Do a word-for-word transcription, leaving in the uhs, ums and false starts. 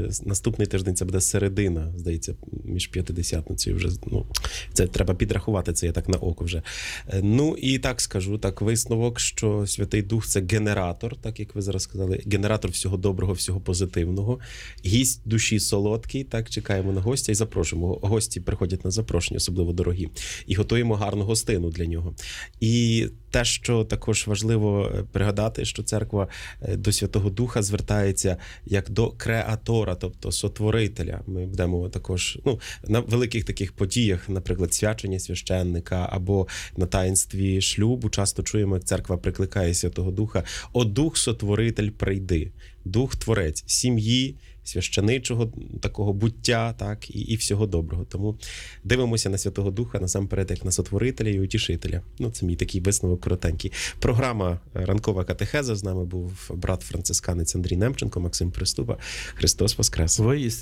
наступний тиждень це буде середина, здається, між П'ятидесятницею вже, ну, це треба підрахувати, це я так на око вже. Ну, і так скажу, так, висновок, що Святий Дух – це генератор, так як ви зараз сказали, генератор всього доброго, всього позитивного, гість душі солодкий, так, чекаємо на гостя і запрошуємо. Гості приходять на запрошення, особливо дорогі, і готуємо гарну гостину для нього. І те, що також важливо пригадати, що церква до Святого Духа звертається як до креатора, тобто сотворителя. Ми будемо також, ну, на великих таких подіях, наприклад, свячення священника або на таїнстві шлюбу, часто чуємо, як церква прикликає Святого Духа: «О Дух Сотворитель, прийди». Дух Творець сім'ї, священичого такого буття, так, і, і всього доброго. Тому дивимося на Святого Духа насамперед як на сотворителя і утішителя. Ну, це мій такий висновок коротенький. Програма «Ранкова катехеза». З нами був брат францисканець Андрій Немченко, Максим Приступа. Христос Воскрес!